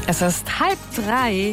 Es ist 2:30.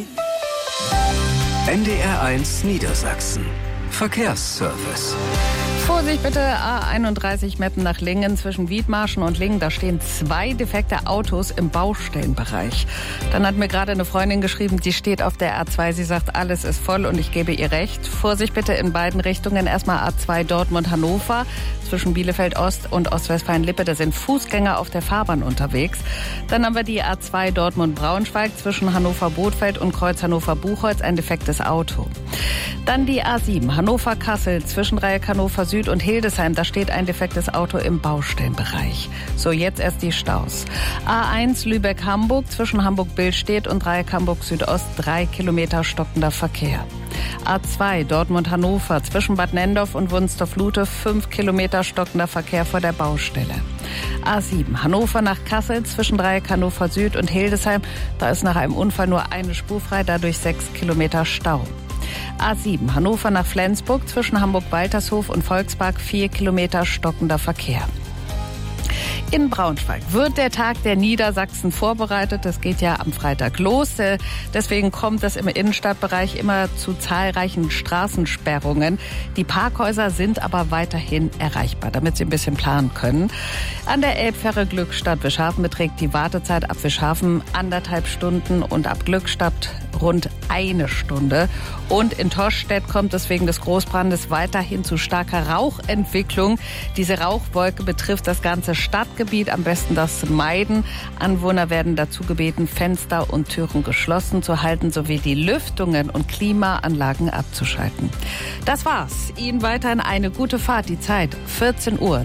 NDR1 Niedersachsen. Verkehrsservice. Vorsicht bitte, A31 Meppen nach Lingen zwischen Wiedmarschen und Lingen. Da stehen 2 defekte Autos im Baustellenbereich. Dann hat mir gerade eine Freundin geschrieben, die steht auf der A2. Sie sagt, alles ist voll und ich gebe ihr recht. Vorsicht bitte in beiden Richtungen. Erstmal A2 Dortmund-Hannover zwischen Bielefeld-Ost und Ostwestfalen-Lippe. Da sind Fußgänger auf der Fahrbahn unterwegs. Dann haben wir die A2 Dortmund-Braunschweig zwischen Hannover-Bothfeld und Kreuz Hannover-Buchholz. Ein defektes Auto. Dann die A7 Hannover-Kassel Zwischendreieck Hannover Süd und Hildesheim. Da steht ein defektes Auto im Baustellenbereich. So, jetzt erst die Staus. A1 Lübeck-Hamburg zwischen Hamburg-Billstedt und Dreieck Hamburg Südost 3 Kilometer stockender Verkehr. A2 Dortmund-Hannover zwischen Bad Nendorf und Wunstorf-Lute 5 Kilometer stockender Verkehr vor der Baustelle. A7 Hannover nach Kassel zwischen Dreieck Hannover Süd und Hildesheim. Da ist nach einem Unfall nur eine Spur frei, dadurch 6 Kilometer Stau. A7 Hannover nach Flensburg zwischen Hamburg-Waltershof und Volkspark 4 Kilometer stockender Verkehr. In Braunschweig wird der Tag der Niedersachsen vorbereitet. Das geht ja am Freitag los. Deswegen kommt es im Innenstadtbereich immer zu zahlreichen Straßensperrungen. Die Parkhäuser sind aber weiterhin erreichbar, damit Sie ein bisschen planen können. An der Elbfähre Glückstadt-Wischhafen beträgt die Wartezeit ab Wischhafen 1,5 Stunden und ab Glückstadt rund 1 Stunde. Und in Toschstedt kommt es wegen des Großbrandes weiterhin zu starker Rauchentwicklung. Diese Rauchwolke betrifft das ganze Stadtgebiet, am besten das meiden. Anwohner werden dazu gebeten, Fenster und Türen geschlossen zu halten, sowie die Lüftungen und Klimaanlagen abzuschalten. Das war's. Ihnen weiterhin eine gute Fahrt. Die Zeit 14:32 Uhr.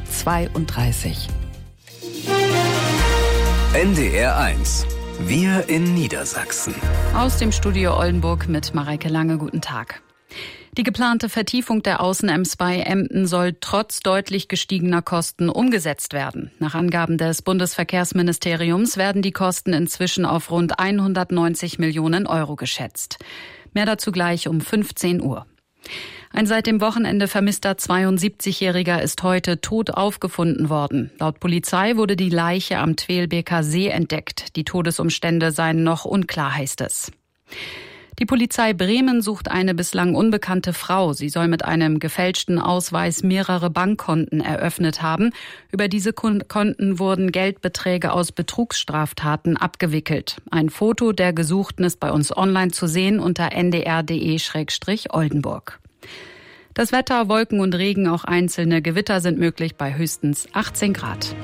NDR1. Wir in Niedersachsen. Aus dem Studio Oldenburg mit Mareike Lange. Guten Tag. Die geplante Vertiefung der Außen-Ems bei Emden soll trotz deutlich gestiegener Kosten umgesetzt werden. Nach Angaben des Bundesverkehrsministeriums werden die Kosten inzwischen auf rund 190 Millionen Euro geschätzt. Mehr dazu gleich um 15 Uhr. Ein seit dem Wochenende vermisster 72-Jähriger ist heute tot aufgefunden worden. Laut Polizei wurde die Leiche am Twelbeker See entdeckt. Die Todesumstände seien noch unklar, heißt es. Die Polizei Bremen sucht eine bislang unbekannte Frau. Sie soll mit einem gefälschten Ausweis mehrere Bankkonten eröffnet haben. Über diese Konten wurden Geldbeträge aus Betrugsstraftaten abgewickelt. Ein Foto der Gesuchten ist bei uns online zu sehen unter ndr.de/Oldenburg. Das Wetter, Wolken und Regen, auch einzelne Gewitter sind möglich bei höchstens 18 Grad.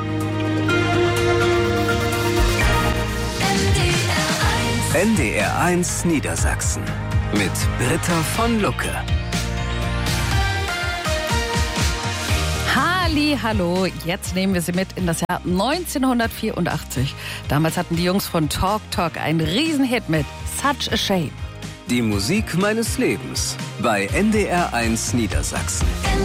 NDR1 Niedersachsen mit Britta von Lucke. Hallo, jetzt nehmen wir Sie mit in das Jahr 1984. Damals hatten die Jungs von Talk Talk einen Riesenhit mit Such a Shame. Die Musik meines Lebens bei NDR1 Niedersachsen.